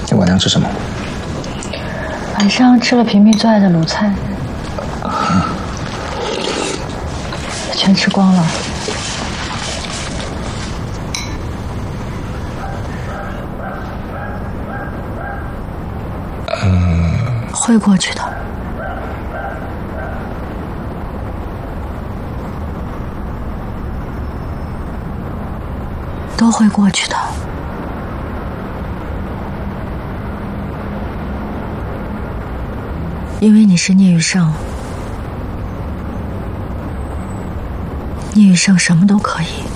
你晚上吃什么？ 晚上吃了平平最爱的卤菜，全吃光了。会过去的。都会过去的。因为你是聂雨盛，聂雨盛什么都可以。